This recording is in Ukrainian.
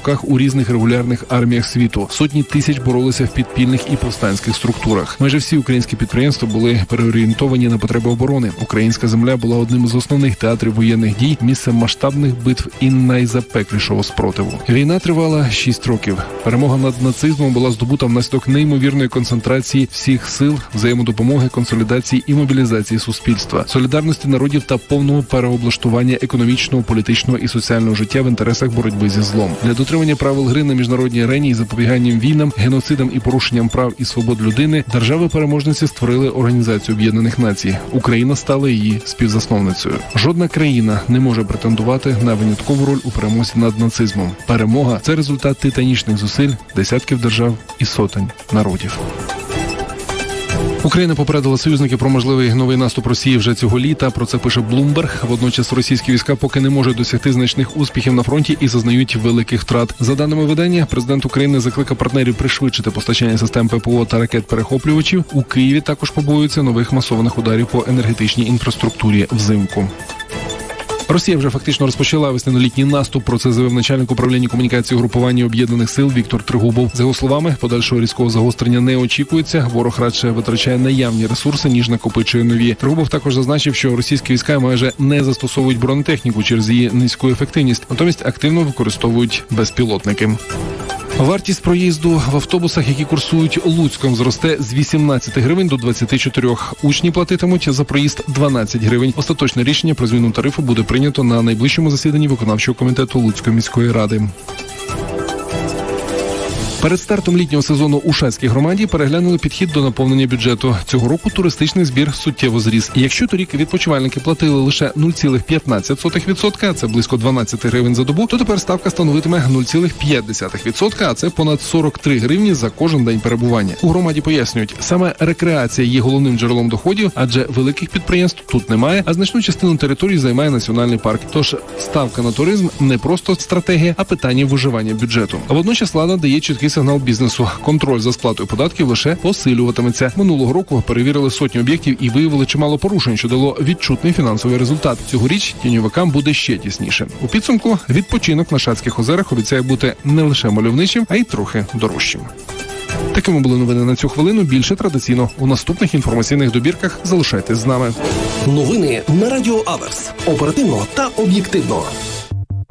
роках у різних регулярних арміях світу. Сотні тисяч боролися в підпільних і повстанських структурах. Майже всі українські підприємства були переорієнтовані на потреби оборони. Українська земля була одним із основних театрів воєнних дій, місцем масштабних битв і найзапеклішого спротиву. Війна тривала 6 років. Перемога над нацизмом була здобута внаслідок неймовірної концентрації всіх сил, взаємодопомоги, консолідації і мобілізації суспільства, солідарності народів та повного переоблаштування економічного, політичного і соціального життя в інтересах боротьби зі злом. Для дотримання правил гри на міжнародній арені і запобіганням війнам, геноцидам і порушенням прав і свобод людини держави-переможниці створили Організацію Об'єднаних Націй. Україна стала її співзасновницею. Жодна країна не може претендувати на виняткову роль у перемозі над нацизмом. Перемога – це результат титанічних зусиль десятків держав і сотень народів. Україна попередила союзників про можливий новий наступ Росії вже цього літа. Про це пише Bloomberg. Водночас російські війська поки не можуть досягти значних успіхів на фронті і зазнають великих втрат. За даними видання, президент України закликав партнерів пришвидшити постачання систем ППО та ракет-перехоплювачів. У Києві також побоюються нових масованих ударів по енергетичній інфраструктурі взимку. Росія вже фактично розпочала весняно-літній наступ. Про це заявив начальник управління комунікації угрупування Об'єднаних сил Віктор Тригубов. За його словами, подальшого різкого загострення не очікується. Ворог радше витрачає наявні ресурси, ніж накопичує нові. Тригубов також зазначив, що російські війська майже не застосовують бронетехніку через її низьку ефективність, натомість активно використовують безпілотники. Вартість проїзду в автобусах, які курсують Луцьком, зросте з 18 гривень до 24. Учні платитимуть за проїзд 12 гривень. Остаточне рішення про зміну тарифу буде прийнято на найближчому засіданні виконавчого комітету Луцької міської ради. Перед стартом літнього сезону у Шацькій громаді переглянули підхід до наповнення бюджету. Цього року туристичний збір суттєво зріс. І якщо торік відпочивальники платили лише 0,15%, а це близько 12 гривень за добу, то тепер ставка становитиме 0,5%, а це понад 43 гривні за кожен день перебування. У громаді пояснюють, саме рекреація є головним джерелом доходів, адже великих підприємств тут немає, а значну частину території займає національний парк. Тож ставка на туризм не просто стратегія, а питання виживання бюджету. А водночас влада дає чіткий сигнал бізнесу. Контроль за сплатою податків лише посилюватиметься. Минулого року перевірили сотні об'єктів і виявили чимало порушень, що дало відчутний фінансовий результат. Цьогоріч тіньовикам буде ще тісніше. У підсумку відпочинок на Шацьких озерах обіцяє бути не лише мальовничим, а й трохи дорожчим. Такими були новини на цю хвилину. Більше традиційно у наступних інформаційних добірках залишайтесь з нами. Новини на Радіо Аверс. Оперативно та об'єктивно.